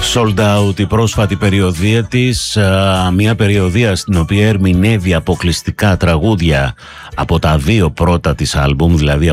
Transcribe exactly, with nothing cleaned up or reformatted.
Sold out η πρόσφατη περιοδία της, μια περιοδία στην οποία ερμηνεύει αποκλειστικά τραγούδια από τα δύο πρώτα της άλμπουμ, δηλαδή